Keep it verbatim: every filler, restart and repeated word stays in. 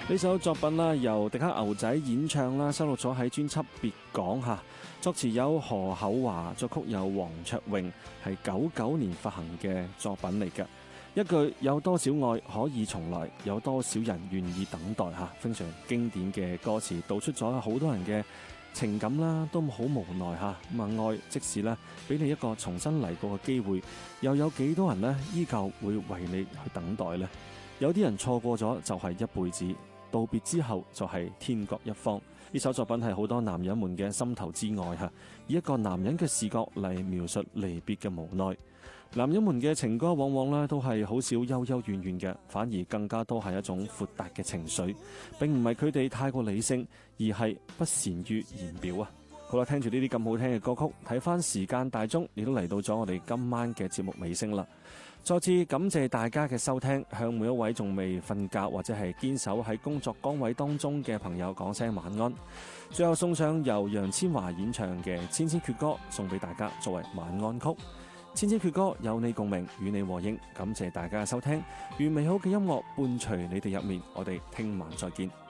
呢首作品啦，由迪克牛仔演唱啦，收錄咗喺專輯《別講》吓，作詞有何厚華，作曲有黃卓穎，係九九年發行嘅作品嚟嘅。一句有多少愛可以重來，有多少人願意等待吓，非常經典嘅歌詞，道出咗好多人嘅情感啦，都好無奈吓。咁啊，愛即使咧俾你一個重新嚟過嘅機會，又有幾多人呢依舊會為你去等待呢？有啲人錯過咗就係一輩子，道別之後就係天各一方。呢首作品係好多男人們嘅心頭之愛吓，以一個男人嘅視角嚟描述離別嘅無奈。男人們嘅情歌往往咧都係好少幽幽怨怨嘅，反而更加多係一種豁達嘅情緒，並唔係佢哋太過理性，而係不善於言表啊。好啦，聽住呢啲咁好聽嘅歌曲，睇翻時間大鐘，亦都嚟到咗我哋今晚嘅節目尾聲啦。再次感謝大家嘅收聽，向每一位仲未瞓覺或者係堅守喺工作崗位當中嘅朋友講聲晚安。最後送上由楊千嬅演唱嘅《千千闕歌》送俾大家作為晚安曲。千千闕歌有你共鳴，與你和應。感謝大家嘅收聽，願美好嘅音樂伴隨你哋入面。我哋聽晚再見。